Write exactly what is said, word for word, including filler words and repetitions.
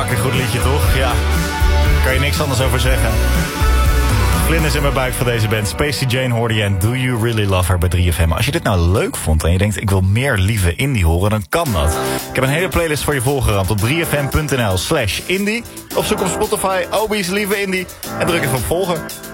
Fucking goed liedje, toch? Ja. Kan je niks anders over zeggen. Vlinders in mijn buik van deze band. Spacey Jane hoorde je en Do You Really Love Her bij drie F M. Als je dit nou leuk vond en je denkt, ik wil meer lieve indie horen, dan kan dat. Ik heb een hele playlist voor je volgeramd op drie f m punt n l slash indie. Of zoek op Spotify Obi's Lieve Indie en druk even op volgen.